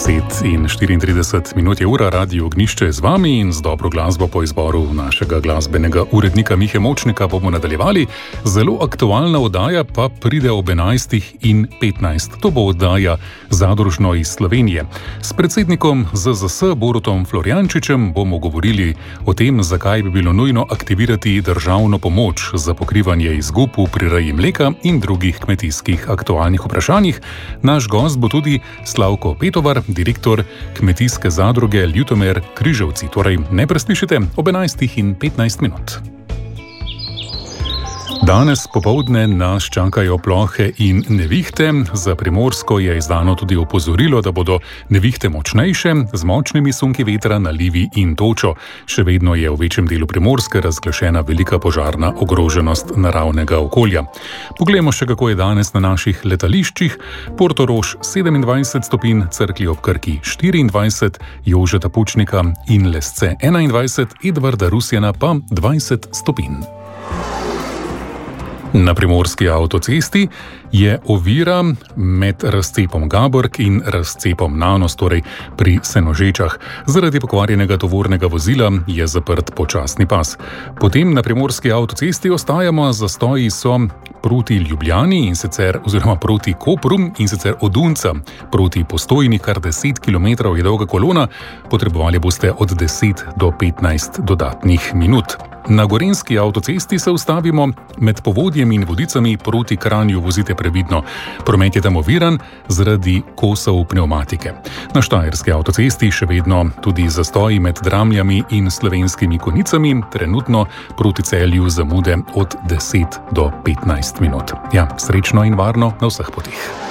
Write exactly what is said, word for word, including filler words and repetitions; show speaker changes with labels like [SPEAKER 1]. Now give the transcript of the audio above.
[SPEAKER 1] deset in štiriintrideset minut je ura, Radio Ognjišče z vami in z dobro glasbo po izboru našega glasbenega urednika Mihe Močnika bomo nadaljevali. Zelo aktualna oddaja pa pride ob enajstih in petnajst. To bo oddaja Zadružno iz Slovenije. S predsednikom Z Z S Borutom Florjančičem bomo govorili o tem, zakaj bi bilo nujno aktivirati državno pomoč za pokrivanje izgub v prireji mleka in drugih kmetijskih aktualnih vprašanjih. Naš gost bo tudi Slavko Petovar, direktor kmetijske zadruge Ljutomer Križevci. Torej, ne preslišite ob enajstih in petnajst minut. Danes popoldne nas čakajo plohe in nevihte. Za Primorsko je izdano tudi opozorilo, da bodo nevihte močnejše, z močnimi sunki vetra, nalivi in točo. Še vedno je v večjem delu Primorske razglašena velika požarna ogroženost naravnega okolja. Poglejmo še, kako je danes na naših letališčih. Portorož sedemindvajset stopinj, Cerklje ob Krki štiriindvajset, Jožeta Pučnika in Lesce enaindvajset, Edvarda Rusjana pa dvajset stopinj. Na primorski avtocesti je ovira med razcepom Gabork in razcepom Nanos, torej pri Senožečah. Zaradi pokvarjenega tovornega vozila je zaprt počasni pas. Potem na primorski avtocesti ostajamo, zastoji so proti Ljubljani in sicer, oziroma proti Kopru in sicer od Unca proti Postojni, kar deset kilometrov je dolga kolona, potrebovali boste od deset do petnajst dodatnih minut. Na gorenjski avtocesti se ustavimo med Povodjem in Vodicami proti Kranju, vozite previdno. Promet je tam oviran zaradi kosov pnevmatike. Na štajerski avtocesti še vedno tudi zastoji med Dramljami in Slovenskimi Konjicami, trenutno proti Celju zamude od deset do petnajst minut. Ja, srečno in varno na vseh poteh.